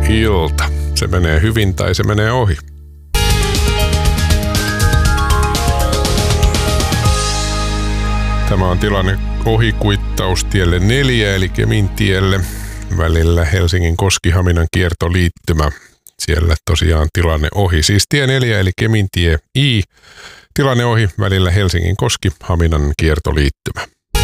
ilta. Se menee hyvin tai se menee ohi. Tämä on tilanne ohikuittaus tielle 4 eli Kemintielle välillä Helsingin Koski-Haminan kiertoliittymä. Siellä tosiaan tilanne ohi. Siis tie 4 eli Kemintie I. Tilanne ohi välillä Helsingin Koski-Haminan kiertoliittymä.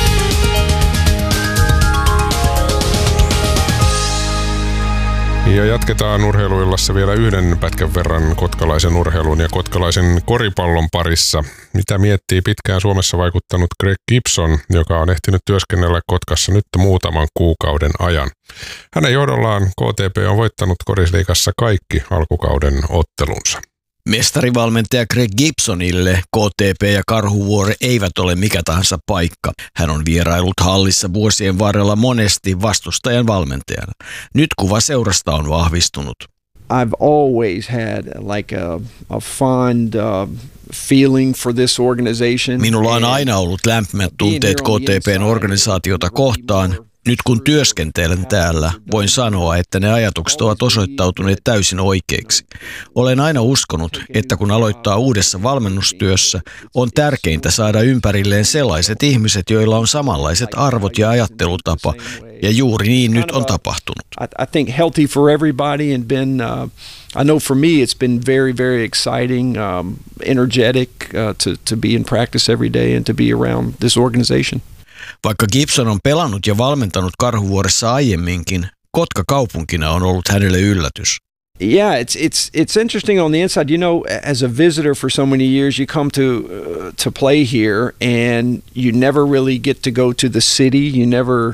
Ja jatketaan urheiluillassa vielä yhden pätkän verran kotkalaisen urheilun ja kotkalaisen koripallon parissa. Mitä miettii pitkään Suomessa vaikuttanut Greg Gibson, joka on ehtinyt työskennellä Kotkassa nyt muutaman kuukauden ajan. Hänen johdollaan KTP on voittanut Korisliigassa kaikki alkukauden ottelunsa. Mestarivalmentaja Greg Gibsonille KTP ja Karhuvuori eivät ole mikä tahansa paikka. Hän on vierailut hallissa vuosien varrella monesti vastustajan valmentajana. Nyt kuva seurasta on vahvistunut. I've always had like a fond feeling for this organization. Minulla on aina ollut lämpimät tunteet KTP:n organisaatiota kohtaan. Nyt kun työskentelen täällä, voin sanoa, että ne ajatukset ovat osoittautuneet täysin oikeiksi. Olen aina uskonut, että kun aloittaa uudessa valmennustyössä, on tärkeintä saada ympärilleen sellaiset ihmiset, joilla on samanlaiset arvot ja ajattelutapa, ja juuri niin nyt on tapahtunut. I think healthy for everybody and been I know for me it's been very, very exciting, energetic to be in practice every day and to be around this organization. Vaikka Gibson on pelannut ja valmentanut Karhuvuoressa aiemminkin, Kotka kaupunkina on ollut hänelle yllätys. Yeah, it's interesting on the inside. You know, as a visitor for so many years, you come to play here, and you never really get to go to the city. You never.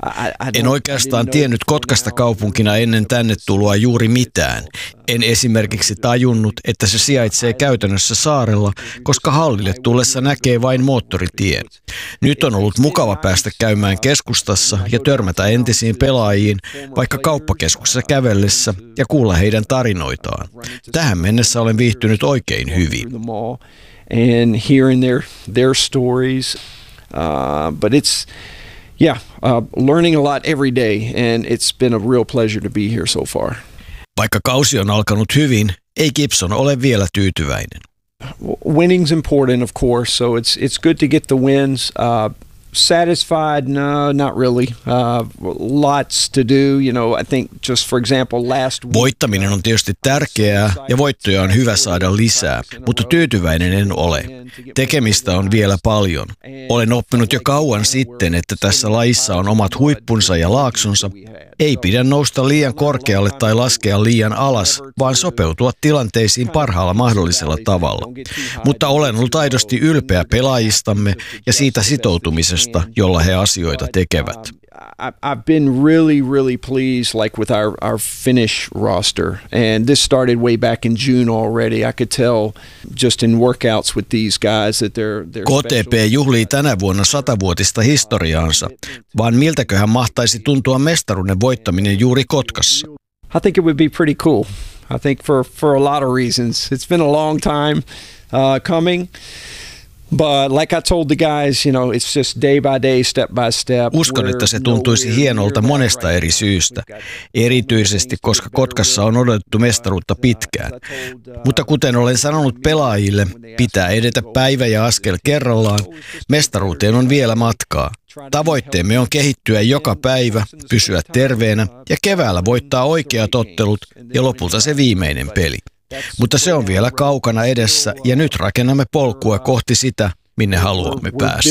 En oikeastaan tiennyt Kotkasta kaupunkina ennen tänne tuloa juuri mitään. En esimerkiksi tajunnut, että se sijaitsee käytännössä saarella, koska hallille tullessa näkee vain moottoritien. Nyt on ollut mukava päästä käymään keskustassa ja törmätä entisiin pelaajiin, vaikka kauppakeskuksessa kävellessä ja kuulla heidän tarinoitaan. Tähän mennessä olen viihtynyt oikein hyvin. And hearing their stories, but it's learning a lot every day, and it's been a real pleasure to be here so far. Vaikka kausi on alkanut hyvin, ei Gibson ole vielä tyytyväinen. Winning's important, of course, so it's good to get the wins. Satisfied? No, not really. Lots to do. You know, I think just for example last week. Voittaminen on tietysti tärkeää ja voittoja on hyvä saada lisää, mutta tyytyväinen en ole. Tekemistä on vielä paljon. Olen oppinut jo kauan sitten, että tässä lajissa on omat huippunsa ja laaksonsa. Ei pidä nousta liian korkealle tai laskea liian alas, vaan sopeutua tilanteisiin parhaalla mahdollisella tavalla. Mutta olen ollut aidosti ylpeä pelaajistamme ja siitä sitoutumisesta, jolla he asioita tekevät. I've been really pleased like with our Finnish roster, and this started way back in June already. I could tell just in workouts with these guys that they're KTP juhlii tänä vuonna 100-vuotista historiaansa, vaan miltäköhän mahtaisi tuntua mestaruuden voittaminen juuri Kotkassa? I think it would be pretty cool. I think for a lot of reasons. It's been a long time coming. But like I told the guys, you know, it's just day by day, step by step. Uskon, että se tuntuisi hienolta monesta eri syystä, erityisesti koska Kotkassa on odotettu mestaruutta pitkään. Mutta kuten olen sanonut pelaajille, pitää edetä päivä ja askel kerrallaan. Mestaruuteen on vielä matkaa. Tavoitteemme on kehittyä joka päivä, pysyä terveenä ja keväällä voittaa oikeat ottelut ja lopulta se viimeinen peli. Mutta se on vielä kaukana edessä ja nyt rakennamme polkua kohti sitä, minne haluamme päästä.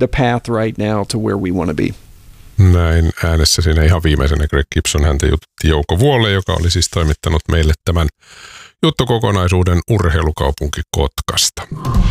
Näin äänessä siinä ihan viimeisenä Greg Gibson häntä jututti Jouko Vuolle, joka oli siis toimittanut meille tämän juttukokonaisuuden urheilukaupunki Kotkasta.